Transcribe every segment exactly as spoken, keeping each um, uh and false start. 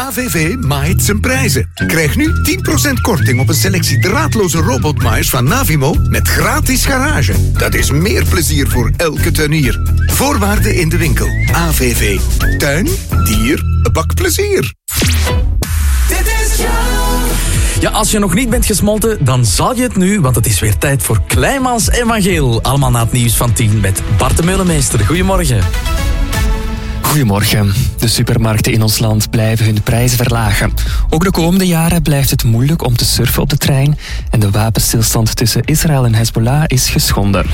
A V V maait zijn prijzen. Krijg nu tien procent korting op een selectie draadloze robotmaaiers van Navimo met gratis garage. Dat is meer plezier voor elke tuinier. Voorwaarden in de winkel. A V V. Tuin, dier, bakplezier. Dit is Ja, als je nog niet bent gesmolten, dan zal je het nu, want het is weer tijd voor Kleimans en Van Geel. Allemaal na het nieuws van tien met Bart de Meulemeester. Goedemorgen. Goedemorgen. De supermarkten in ons land blijven hun prijzen verlagen. Ook de komende jaren blijft het moeilijk om te surfen op de trein en de wapenstilstand tussen Israël en Hezbollah is geschonden.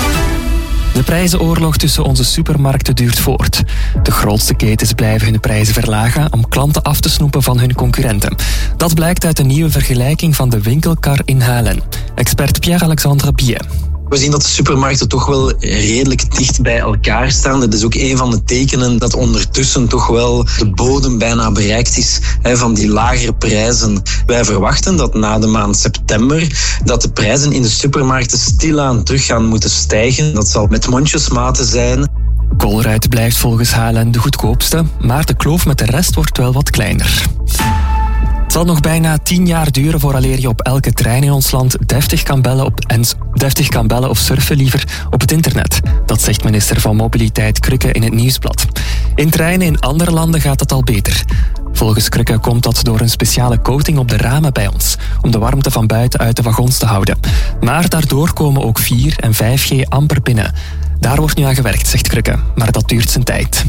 De prijzenoorlog tussen onze supermarkten duurt voort. De grootste ketens blijven hun prijzen verlagen om klanten af te snoepen van hun concurrenten. Dat blijkt uit een nieuwe vergelijking van de winkelkar in Halen. Expert Pierre-Alexandre Biet. We zien dat de supermarkten toch wel redelijk dicht bij elkaar staan. Dat is ook een van de tekenen dat ondertussen toch wel de bodem bijna bereikt is hè, van die lagere prijzen. Wij verwachten dat na de maand september dat de prijzen in de supermarkten stilaan terug gaan moeten stijgen. Dat zal met mondjesmaten zijn. Colruyt blijft volgens Halen de goedkoopste, maar de kloof met de rest wordt wel wat kleiner. Het zal nog bijna tien jaar duren vooraleer je op elke trein in ons land deftig kan bellen, op en, deftig kan bellen of surfen liever op het internet. Dat zegt minister van Mobiliteit Krukke in het Nieuwsblad. In treinen in andere landen gaat dat al beter. Volgens Krukke komt dat door een speciale coating op de ramen bij ons, om de warmte van buiten uit de wagons te houden. Maar daardoor komen ook vier en vijf G amper binnen. Daar wordt nu aan gewerkt, zegt Krukke, maar dat duurt zijn tijd.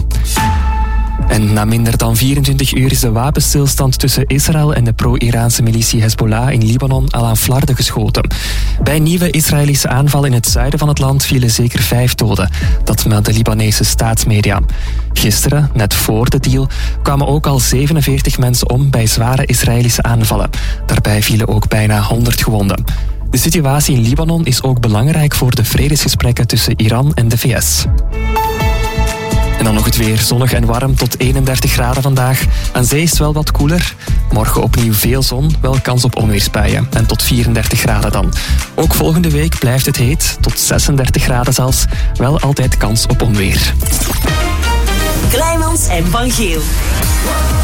En na minder dan vierentwintig uur is de wapenstilstand tussen Israël en de pro-Iraanse militie Hezbollah in Libanon al aan flarden geschoten. Bij nieuwe Israëlische aanvallen in het zuiden van het land vielen zeker vijf doden. Dat melden Libanese staatsmedia. Gisteren, net voor de deal, kwamen ook al zevenenveertig mensen om bij zware Israëlische aanvallen. Daarbij vielen ook bijna honderd gewonden. De situatie in Libanon is ook belangrijk voor de vredesgesprekken tussen Iran en de V S. En dan nog het weer. Zonnig en warm tot eenendertig graden vandaag. Aan zee is het wel wat koeler. Morgen opnieuw veel zon, wel kans op onweersbuien. En tot vierendertig graden dan. Ook volgende week blijft het heet, tot zesendertig graden zelfs. Wel altijd kans op onweer. Kleimans en Van Geel.